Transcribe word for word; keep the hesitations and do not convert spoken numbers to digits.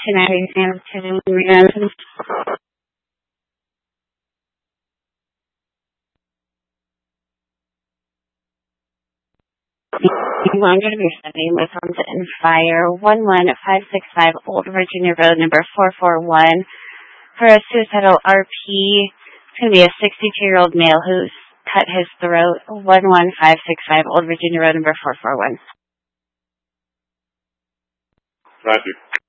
United Hampton, Maryland. You want to be studying with Homes and Fire, one one five six five Old Virginia Road, number four four one, for a suicidal R P. It's going to be a sixty-two-year-old male who's cut his throat, one one five six five Old Virginia Road, number four four one. Roger.